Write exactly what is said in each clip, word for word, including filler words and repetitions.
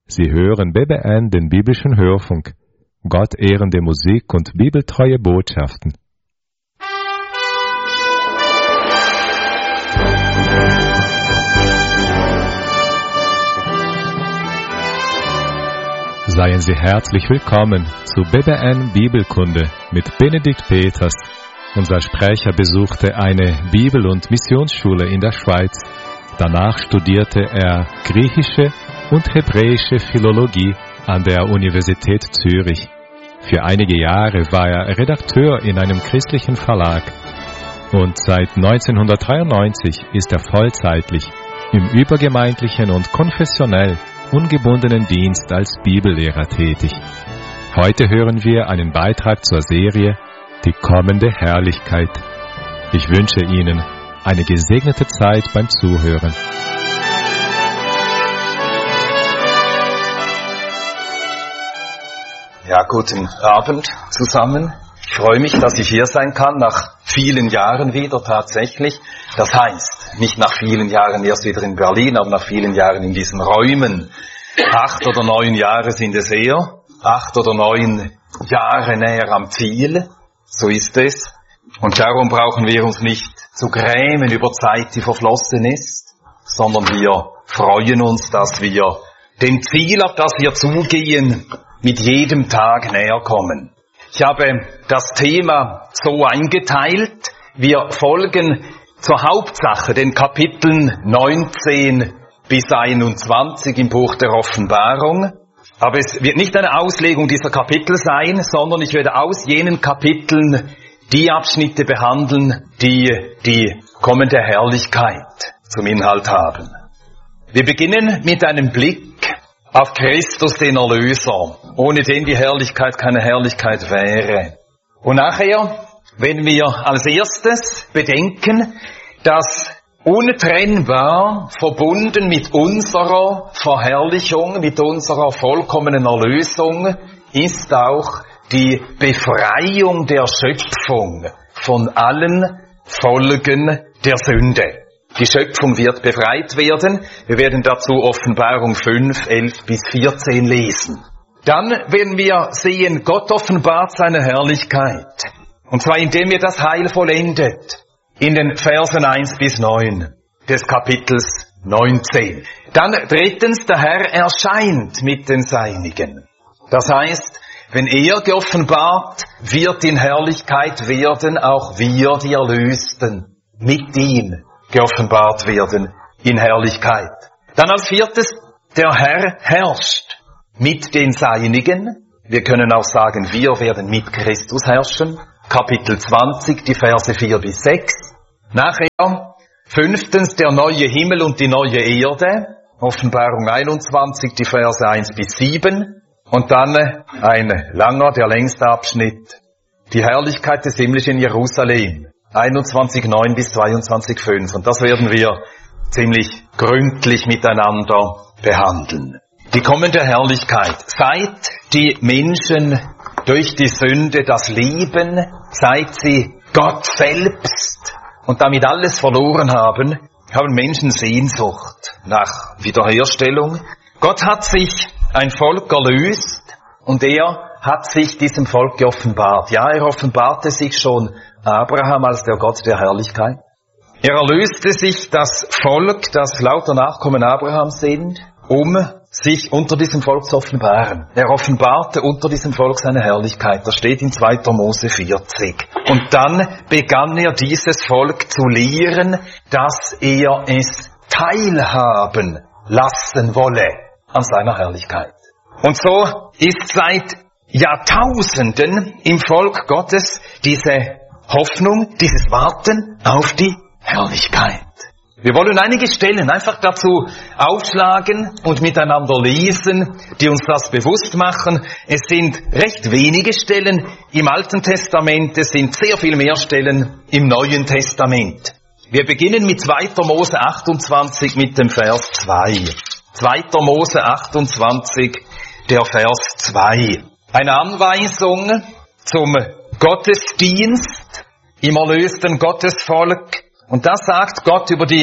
Sie hören B B N, den biblischen Hörfunk. Gott ehrende Musik und bibeltreue Botschaften. Seien Sie herzlich willkommen zu B B N Bibelkunde mit Benedikt Peters. Unser Sprecher besuchte eine Bibel- und Missionsschule in der Schweiz. Danach studierte er griechische und hebräische Philologie an der Universität Zürich. Für einige Jahre war er Redakteur in einem christlichen Verlag. Und seit neunzehnhundertdreiundneunzig ist er vollzeitlich im übergemeindlichen und konfessionell ungebundenen Dienst als Bibellehrer tätig. Heute hören wir einen Beitrag zur Serie Die kommende Herrlichkeit. Ich wünsche Ihnen eine gesegnete Zeit beim Zuhören. Ja, guten Abend zusammen. Ich freue mich, dass ich hier sein kann, nach vielen Jahren wieder tatsächlich. Das heißt, nicht nach vielen Jahren erst wieder in Berlin, aber nach vielen Jahren in diesen Räumen. Acht oder neun Jahre sind es eher. Acht oder neun Jahre näher am Ziel. So ist es. Und darum brauchen wir uns nicht zu grämen über Zeit, die verflossen ist, sondern wir freuen uns, dass wir dem Ziel, auf das wir zugehen, mit jedem Tag näher kommen. Ich habe das Thema so eingeteilt. Wir folgen zur Hauptsache den Kapiteln neunzehn bis einundzwanzig im Buch der Offenbarung. Aber es wird nicht eine Auslegung dieser Kapitel sein, sondern ich werde aus jenen Kapiteln die Abschnitte behandeln, die die kommende Herrlichkeit zum Inhalt haben. Wir beginnen mit einem Blick auf Christus, den Erlöser, ohne den die Herrlichkeit keine Herrlichkeit wäre. Und nachher, wenn wir als erstes bedenken, dass untrennbar verbunden mit unserer Verherrlichung, mit unserer vollkommenen Erlösung, ist auch die Befreiung der Schöpfung von allen Folgen der Sünde. Die Schöpfung wird befreit werden. Wir werden dazu Offenbarung fünf, elf bis vierzehn lesen. Dann werden wir sehen, Gott offenbart seine Herrlichkeit. Und zwar indem er das Heil vollendet. In den Versen eins bis neun des Kapitels neunzehn. Dann drittens, der Herr erscheint mit den Seinigen. Das heißt, wenn er geoffenbart wird in Herrlichkeit, werden auch wir, die Erlösten, mit ihm geoffenbart werden in Herrlichkeit. Dann als viertes, der Herr herrscht mit den Seinigen. Wir können auch sagen, wir werden mit Christus herrschen. Kapitel zwanzig, die Verse vier bis sechs. Nachher, fünftens, der neue Himmel und die neue Erde. Offenbarung einundzwanzig, die Verse eins bis sieben. Und dann ein langer, der längste Abschnitt. Die Herrlichkeit des himmlischen Jerusalem. einundzwanzig neun bis zweiundzwanzig fünf. Und das werden wir ziemlich gründlich miteinander behandeln. Die kommende Herrlichkeit. Seit die Menschen durch die Sünde das Leben, seit sie Gott selbst und damit alles verloren haben, haben Menschen Sehnsucht nach Wiederherstellung. Gott hat sich ein Volk erlöst und er hat sich diesem Volk geoffenbart. Ja, er offenbarte sich schon Abraham als der Gott der Herrlichkeit. Er erlöste sich das Volk, das lauter Nachkommen Abrahams sind, um sich unter diesem Volk zu offenbaren. Er offenbarte unter diesem Volk seine Herrlichkeit. Das steht in zweiter Mose vierzig. Und dann begann er dieses Volk zu lehren, dass er es teilhaben lassen wolle an seiner Herrlichkeit. Und so ist seit Jahrtausenden im Volk Gottes diese Hoffnung, dieses Warten auf die Herrlichkeit. Wir wollen einige Stellen einfach dazu aufschlagen und miteinander lesen, die uns das bewusst machen. Es sind recht wenige Stellen im Alten Testament, es sind sehr viel mehr Stellen im Neuen Testament. Wir beginnen mit zweiter Mose achtundzwanzig mit dem Vers zwei. zweiter Mose achtundzwanzig, der Vers zwei. Eine Anweisung zum Gottesdienst im erlösten Gottesvolk. Und das sagt Gott über die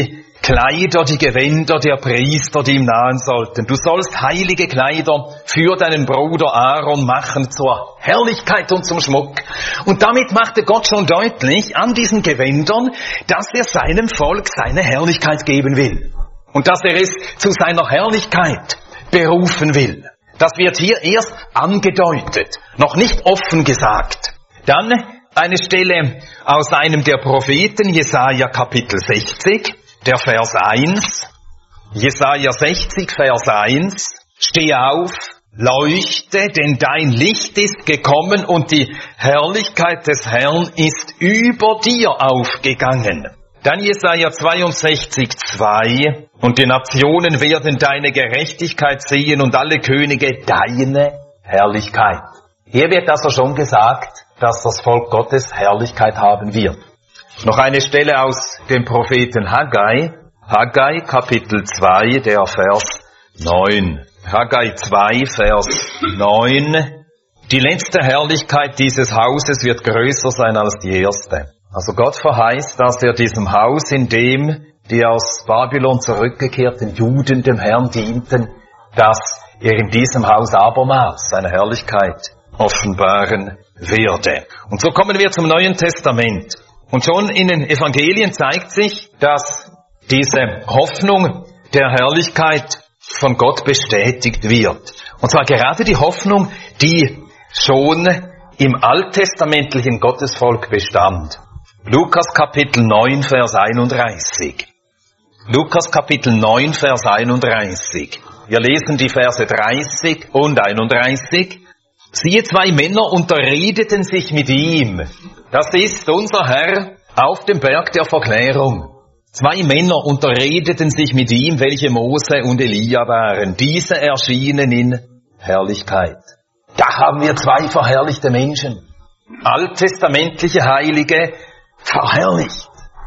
Kleider, die Gewänder der Priester, die ihm nahen sollten. Du sollst heilige Kleider für deinen Bruder Aaron machen zur Herrlichkeit und zum Schmuck. Und damit machte Gott schon deutlich an diesen Gewändern, dass er seinem Volk seine Herrlichkeit geben will. Und dass er es zu seiner Herrlichkeit berufen will. Das wird hier erst angedeutet, noch nicht offen gesagt. Dann eine Stelle aus einem der Propheten, Jesaja Kapitel sechzig. Der Vers eins, Jesaja sechzig, Vers eins, steh auf, leuchte, denn dein Licht ist gekommen und die Herrlichkeit des Herrn ist über dir aufgegangen. Dann Jesaja zweiundsechzig, zwei, und die Nationen werden deine Gerechtigkeit sehen und alle Könige deine Herrlichkeit. Hier wird also schon gesagt, dass das Volk Gottes Herrlichkeit haben wird. Noch eine Stelle aus dem Propheten Haggai, Haggai Kapitel zwei, der Vers neun. Haggai zwei, Vers neun. Die letzte Herrlichkeit dieses Hauses wird größer sein als die erste. Also Gott verheißt, dass er diesem Haus, in dem die aus Babylon zurückgekehrten Juden dem Herrn dienten, dass er in diesem Haus abermals seine Herrlichkeit offenbaren werde. Und so kommen wir zum Neuen Testament. Und schon in den Evangelien zeigt sich, dass diese Hoffnung der Herrlichkeit von Gott bestätigt wird. Und zwar gerade die Hoffnung, die schon im alttestamentlichen Gottesvolk bestand. Lukas Kapitel neun, Vers einunddreißig. Lukas Kapitel neun, Vers einunddreißig. Wir lesen die Verse dreißig und einunddreißig. Siehe, zwei Männer unterredeten sich mit ihm. Das ist unser Herr auf dem Berg der Verklärung. Zwei Männer unterredeten sich mit ihm, welche Mose und Elia waren. Diese erschienen in Herrlichkeit. Da haben wir zwei verherrlichte Menschen. Alttestamentliche Heilige verherrlicht.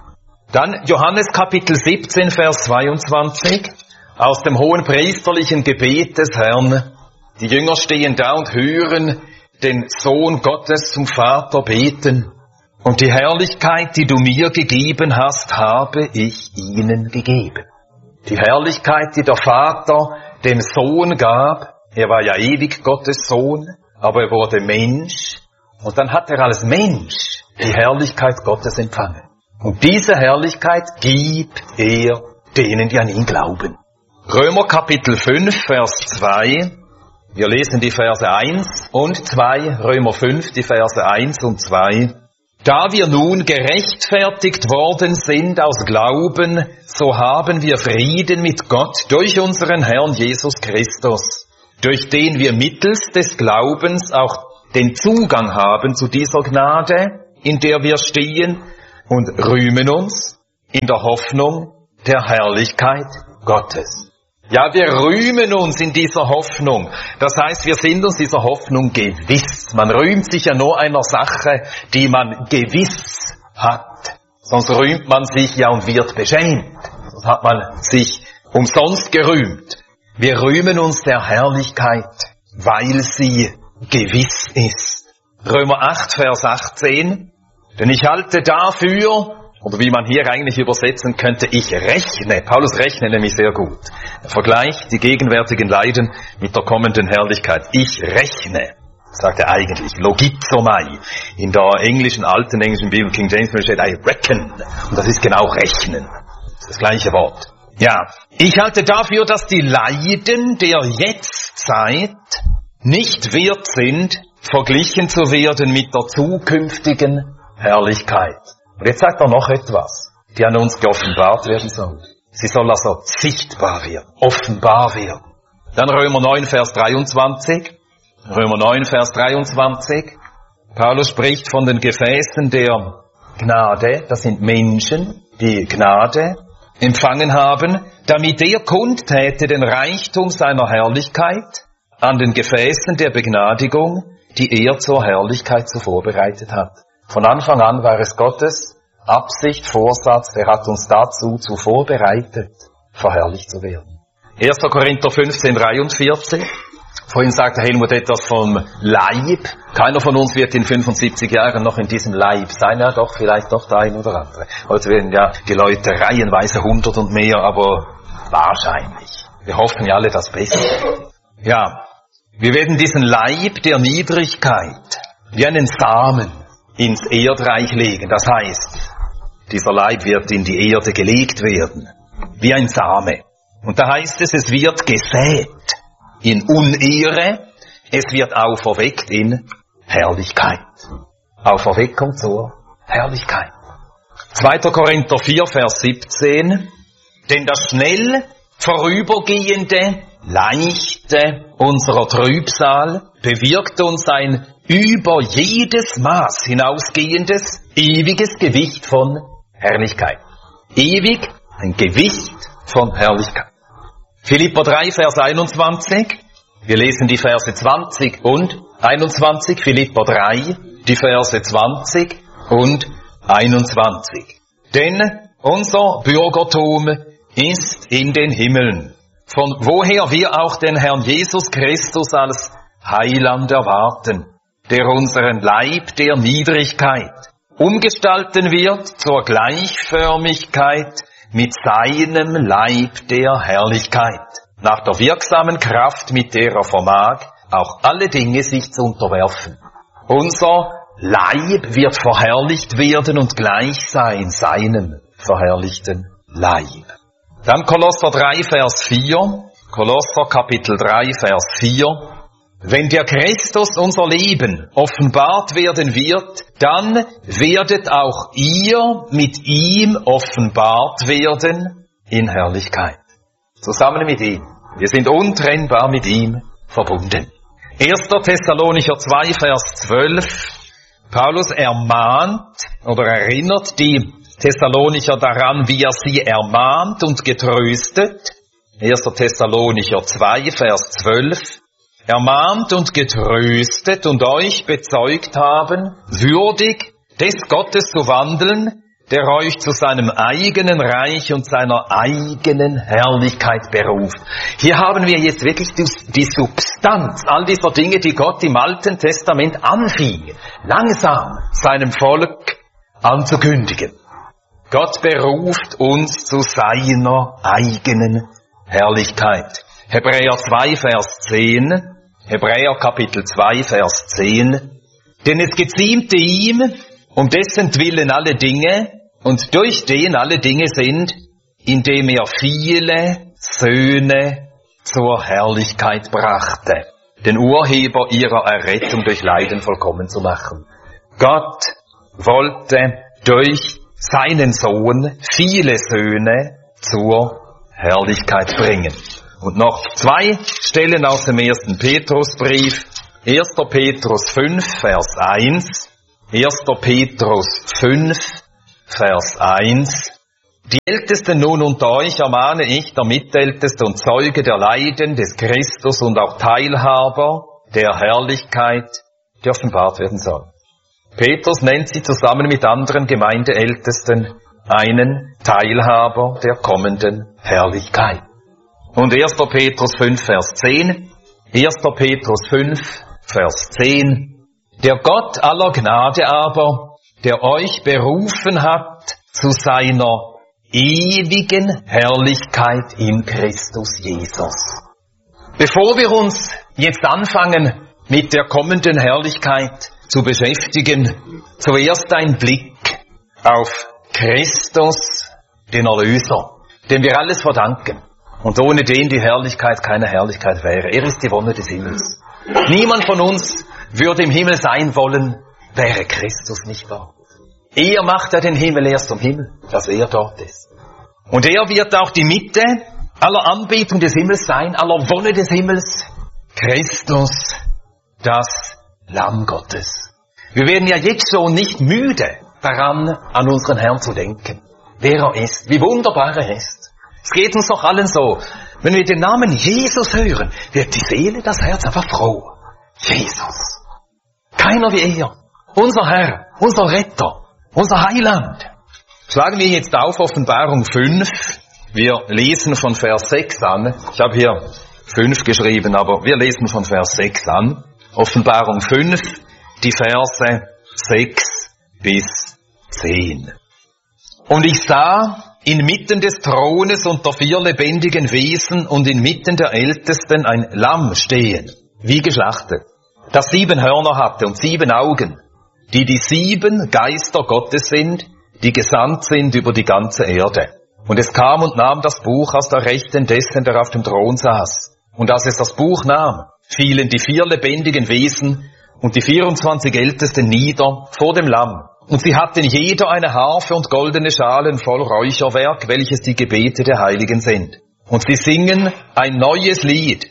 Dann Johannes Kapitel siebzehn, Vers zweiundzwanzig. Aus dem hohen priesterlichen Gebet des Herrn. Die Jünger stehen da und hören den Sohn Gottes zum Vater beten. Und die Herrlichkeit, die du mir gegeben hast, habe ich ihnen gegeben. Die Herrlichkeit, die der Vater dem Sohn gab, er war ja ewig Gottes Sohn, aber er wurde Mensch. Und dann hat er als Mensch die Herrlichkeit Gottes empfangen. Und diese Herrlichkeit gibt er denen, die an ihn glauben. Römer Kapitel fünf, Vers zwei. Wir lesen die Verse eins und zwei, Römer fünf, die Verse eins und zwei. Da wir nun gerechtfertigt worden sind aus Glauben, so haben wir Frieden mit Gott durch unseren Herrn Jesus Christus, durch den wir mittels des Glaubens auch den Zugang haben zu dieser Gnade, in der wir stehen, und rühmen uns in der Hoffnung der Herrlichkeit Gottes. Ja, wir rühmen uns in dieser Hoffnung. Das heißt, wir sind uns dieser Hoffnung gewiss. Man rühmt sich ja nur einer Sache, die man gewiss hat. Sonst rühmt man sich ja und wird beschämt. Sonst hat man sich umsonst gerühmt. Wir rühmen uns der Herrlichkeit, weil sie gewiss ist. Römer acht, Vers achtzehn. Denn ich halte dafür, oder wie man hier eigentlich übersetzen könnte, ich rechne. Paulus rechnet nämlich sehr gut. Er vergleicht die gegenwärtigen Leiden mit der kommenden Herrlichkeit. Ich rechne, sagt er eigentlich, logizomai. In der englischen, alten englischen Bibel, King James, steht I reckon. Und das ist genau rechnen. Das gleiche Wort. Ja, ich halte dafür, dass die Leiden der Jetztzeit nicht wert sind, verglichen zu werden mit der zukünftigen Herrlichkeit. Und jetzt sagt er noch etwas, die an uns geoffenbart werden soll. Sie soll also sichtbar werden, offenbar werden. Dann Römer neun, Vers dreiundzwanzig. Römer neun, Vers dreiundzwanzig. Paulus spricht von den Gefäßen der Gnade. Das sind Menschen, die Gnade empfangen haben, damit er kundtäte den Reichtum seiner Herrlichkeit an den Gefäßen der Begnadigung, die er zur Herrlichkeit zuvor bereitet hat. Von Anfang an war es Gottes Absicht, Vorsatz, er hat uns dazu zuvor bereitet, verherrlicht zu werden. erster Korinther fünfzehn, dreiundvierzig. Vorhin sagte Helmut etwas vom Leib. Keiner von uns wird in fünfundsiebzig Jahren noch in diesem Leib sein. Ja doch, vielleicht doch der ein oder andere. Heute werden ja die Leute reihenweise hundert und mehr, aber wahrscheinlich. Wir hoffen ja alle das Beste. Ja, wir werden diesen Leib der Niedrigkeit wie einen Samen ins Erdreich legen. Das heißt, dieser Leib wird in die Erde gelegt werden, wie ein Same. Und da heißt es, es wird gesät in Unehre, es wird auferweckt in Herrlichkeit. Auferweckung zur Herrlichkeit. zweiter Korinther vier, Vers siebzehn. Denn das schnell vorübergehende, leichte unserer Trübsal bewirkt uns ein über jedes Maß hinausgehendes, ewiges Gewicht von Herrlichkeit. Ewig ein Gewicht von Herrlichkeit. Philipper drei, Vers einundzwanzig. Wir lesen die Verse zwanzig und einundzwanzig. Philipper drei, die Verse zwanzig und einundzwanzig. Denn unser Bürgertum ist in den Himmeln, von woher wir auch den Herrn Jesus Christus als Heiland erwarten, der unseren Leib der Niedrigkeit umgestalten wird zur Gleichförmigkeit mit seinem Leib der Herrlichkeit, nach der wirksamen Kraft, mit der er vermag, auch alle Dinge sich zu unterwerfen. Unser Leib wird verherrlicht werden und gleich sein seinem verherrlichten Leib. Dann Kolosser drei, Vers vier, Kolosser Kapitel drei, Vers vier. Wenn der Christus unser Leben offenbart werden wird, dann werdet auch ihr mit ihm offenbart werden in Herrlichkeit. Zusammen mit ihm. Wir sind untrennbar mit ihm verbunden. erster Thessalonicher zwei, Vers zwölf. Paulus ermahnt oder erinnert die Thessalonicher daran, wie er sie ermahnt und getröstet. erster Thessalonicher zwei, Vers zwölf. Ermahnt und getröstet und euch bezeugt haben, würdig des Gottes zu wandeln, der euch zu seinem eigenen Reich und seiner eigenen Herrlichkeit beruft. Hier haben wir jetzt wirklich die Substanz all dieser Dinge, die Gott im Alten Testament anfing, langsam seinem Volk anzukündigen. Gott beruft uns zu seiner eigenen Herrlichkeit. Hebräer zwei, Vers zehn. Hebräer Kapitel zwei, Vers zehn. Denn es geziemte ihm, um dessen Willen alle Dinge und durch den alle Dinge sind, indem er viele Söhne zur Herrlichkeit brachte, den Urheber ihrer Errettung durch Leiden vollkommen zu machen. Gott wollte durch seinen Sohn viele Söhne zur Herrlichkeit bringen. Und noch zwei Stellen aus dem ersten Petrusbrief. erster Petrus fünf, Vers eins. erster Petrus fünf, Vers eins. Die Ältesten nun unter euch ermahne ich, der Mitälteste und Zeuge der Leiden des Christus und auch Teilhaber der Herrlichkeit, die offenbart werden soll. Petrus nennt sie zusammen mit anderen Gemeindeältesten einen Teilhaber der kommenden Herrlichkeit. Und erster Petrus fünf, Vers zehn. erster Petrus fünf, Vers zehn. Der Gott aller Gnade aber, der euch berufen hat zu seiner ewigen Herrlichkeit in Christus Jesus. Bevor wir uns jetzt anfangen, mit der kommenden Herrlichkeit zu beschäftigen, zuerst ein Blick auf Christus, den Erlöser, dem wir alles verdanken. Und ohne den die Herrlichkeit keine Herrlichkeit wäre. Er ist die Wonne des Himmels. Niemand von uns würde im Himmel sein wollen, wäre Christus nicht wahr. Er macht ja den Himmel erst zum Himmel, dass er dort ist. Und er wird auch die Mitte aller Anbetung des Himmels sein, aller Wonne des Himmels. Christus, das Lamm Gottes. Wir werden ja jetzt schon nicht müde daran, an unseren Herrn zu denken. Wer er ist, wie wunderbar er ist. Es geht uns doch allen so. Wenn wir den Namen Jesus hören, wird die Seele, das Herz einfach froh. Jesus. Keiner wie er. Unser Herr, unser Retter, unser Heiland. Schlagen wir jetzt auf Offenbarung fünf. Wir lesen von Vers sechs an. Ich habe hier fünf geschrieben, aber wir lesen von Vers sechs an. Offenbarung fünf, die Verse sechs bis zehn. Und ich sah inmitten des Thrones unter vier lebendigen Wesen und inmitten der Ältesten ein Lamm stehen, wie geschlachtet, das sieben Hörner hatte und sieben Augen, die die sieben Geister Gottes sind, die gesandt sind über die ganze Erde. Und es kam und nahm das Buch aus der Rechten dessen, der auf dem Thron saß. Und als es das Buch nahm, fielen die vier lebendigen Wesen und die vierundzwanzig Ältesten nieder vor dem Lamm. Und sie hatten jeder eine Harfe und goldene Schalen voll Räucherwerk, welches die Gebete der Heiligen sind. Und sie singen ein neues Lied.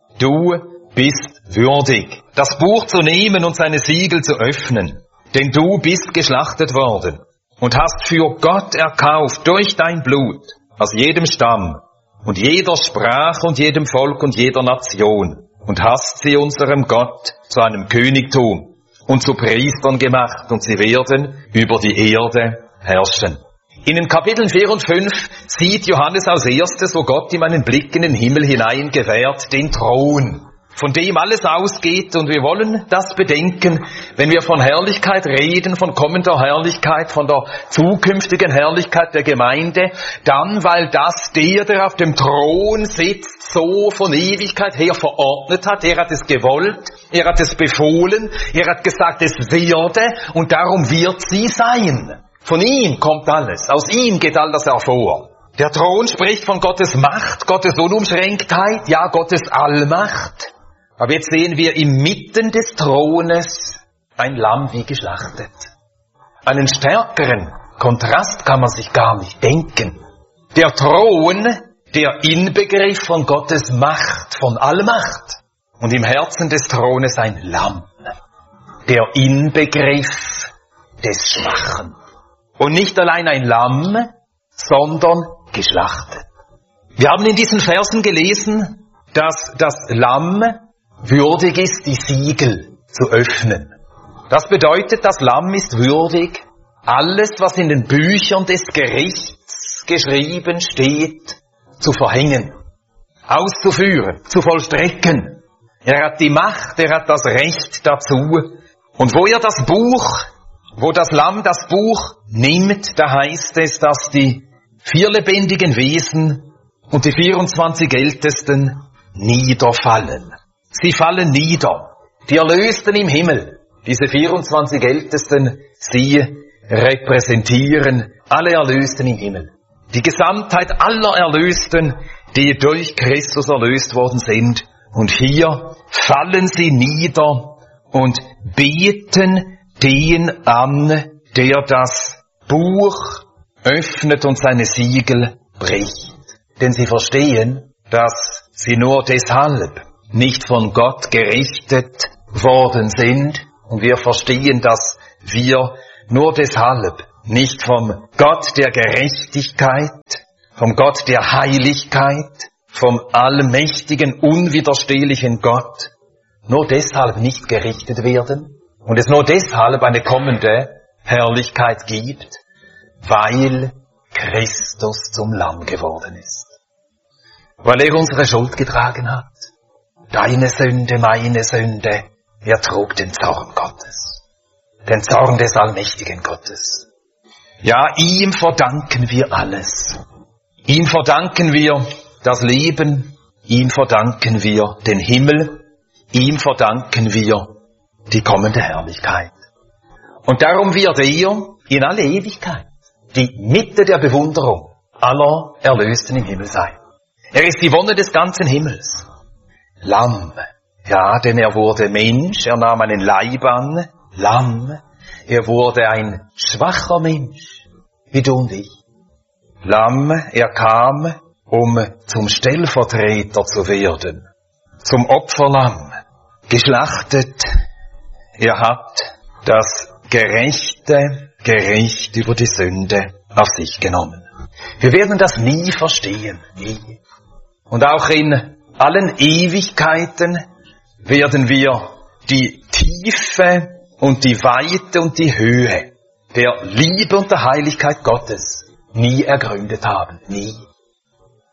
Du bist würdig, das Buch zu nehmen und seine Siegel zu öffnen. Denn du bist geschlachtet worden und hast für Gott erkauft durch dein Blut aus jedem Stamm und jeder Sprache und jedem Volk und jeder Nation und hast sie unserem Gott zu einem Königtum und zu Priestern gemacht, und sie werden über die Erde herrschen. In den Kapiteln vier und fünf sieht Johannes als erstes, wo Gott ihm einen Blick in den Himmel hinein gewährt, den Thron, von dem alles ausgeht, und wir wollen das bedenken, wenn wir von Herrlichkeit reden, von kommender Herrlichkeit, von der zukünftigen Herrlichkeit der Gemeinde, dann, weil das der, der auf dem Thron sitzt, so von Ewigkeit her verordnet hat. Er hat es gewollt, er hat es befohlen, er hat gesagt, es werde, und darum wird sie sein. Von ihm kommt alles, aus ihm geht all das hervor. Der Thron spricht von Gottes Macht, Gottes Unumschränktheit, ja, Gottes Allmacht. Aber jetzt sehen wir inmitten des Thrones ein Lamm wie geschlachtet. Einen stärkeren Kontrast kann man sich gar nicht denken. Der Thron, der Inbegriff von Gottes Macht, von Allmacht. Und im Herzen des Thrones ein Lamm. Der Inbegriff des Schwachen. Und nicht allein ein Lamm, sondern geschlachtet. Wir haben in diesen Versen gelesen, dass das Lamm würdig ist, die Siegel zu öffnen. Das bedeutet, das Lamm ist würdig, alles, was in den Büchern des Gerichts geschrieben steht, zu verhängen, auszuführen, zu vollstrecken. Er hat die Macht, er hat das Recht dazu. Und wo er das Buch, wo das Lamm das Buch nimmt, da heißt es, dass die vier lebendigen Wesen und die vierundzwanzig Ältesten niederfallen. Sie fallen nieder. Die Erlösten im Himmel, diese vierundzwanzig Ältesten, sie repräsentieren alle Erlösten im Himmel. Die Gesamtheit aller Erlösten, die durch Christus erlöst worden sind. Und hier fallen sie nieder und beten den an, der das Buch öffnet und seine Siegel bricht. Denn sie verstehen, dass sie nur deshalb nicht von Gott gerichtet worden sind. Und wir verstehen, dass wir nur deshalb nicht vom Gott der Gerechtigkeit, vom Gott der Heiligkeit, vom allmächtigen, unwiderstehlichen Gott, nur deshalb nicht gerichtet werden und es nur deshalb eine kommende Herrlichkeit gibt, weil Christus zum Lamm geworden ist. Weil er unsere Schuld getragen hat. Deine Sünde, meine Sünde, er trug den Zorn Gottes. Den Zorn des allmächtigen Gottes. Ja, ihm verdanken wir alles. Ihm verdanken wir das Leben, ihm verdanken wir den Himmel, ihm verdanken wir die kommende Herrlichkeit. Und darum wird er in alle Ewigkeit die Mitte der Bewunderung aller Erlösten im Himmel sein. Er ist die Wonne des ganzen Himmels. Lamm, ja, denn er wurde Mensch, er nahm einen Leib an, Lamm, er wurde ein schwacher Mensch, wie du und ich. Lamm, er kam, um zum Stellvertreter zu werden, zum Opferlamm, geschlachtet. Er hat das gerechte Gericht über die Sünde auf sich genommen. Wir werden das nie verstehen, nie. Und auch in allen Ewigkeiten werden wir die Tiefe und die Weite und die Höhe der Liebe und der Heiligkeit Gottes nie ergründet haben, nie.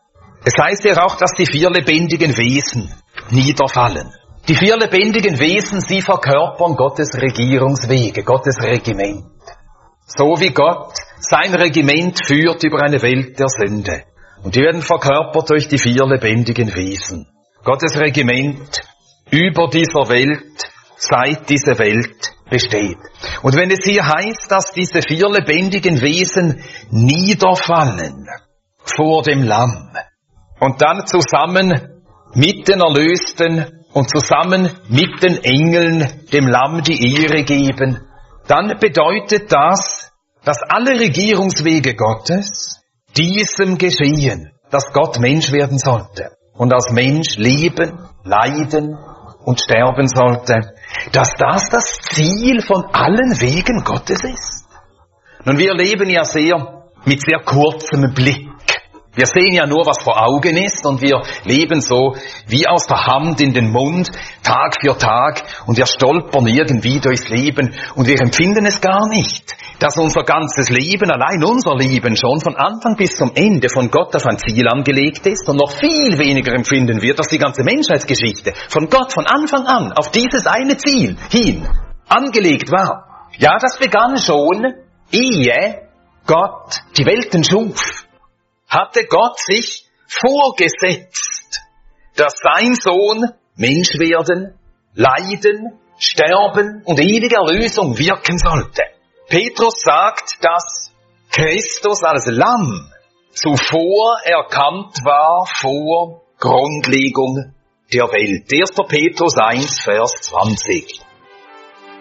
Es heißt ja auch, dass die vier lebendigen Wesen niederfallen. Die vier lebendigen Wesen, sie verkörpern Gottes Regierungswege, Gottes Regiment. So wie Gott sein Regiment führt über eine Welt der Sünde. Und die werden verkörpert durch die vier lebendigen Wesen. Gottes Regiment über dieser Welt, seit diese Welt besteht. Und wenn es hier heißt, dass diese vier lebendigen Wesen niederfallen vor dem Lamm und dann zusammen mit den Erlösten und zusammen mit den Engeln dem Lamm die Ehre geben, dann bedeutet das, dass alle Regierungswege Gottes diesem geschehen, dass Gott Mensch werden sollte und als Mensch leben, leiden und sterben sollte, dass das das Ziel von allen Wegen Gottes ist. Nun, wir leben ja sehr mit sehr kurzem Blick. Wir sehen ja nur, was vor Augen ist, und wir leben so wie aus der Hand in den Mund, Tag für Tag, und wir stolpern irgendwie durchs Leben, und wir empfinden es gar nicht, dass unser ganzes Leben, allein unser Leben schon von Anfang bis zum Ende von Gott auf ein Ziel angelegt ist, und noch viel weniger empfinden wir, dass die ganze Menschheitsgeschichte von Gott von Anfang an auf dieses eine Ziel hin angelegt war. Ja, das begann schon, ehe Gott die Welten schuf. Hatte Gott sich vorgesetzt, dass sein Sohn Mensch werden, leiden, sterben und ewige Erlösung wirken sollte. Petrus sagt, dass Christus als Lamm zuvor erkannt war vor Grundlegung der Welt. erster Petrus eins, Vers zwanzig.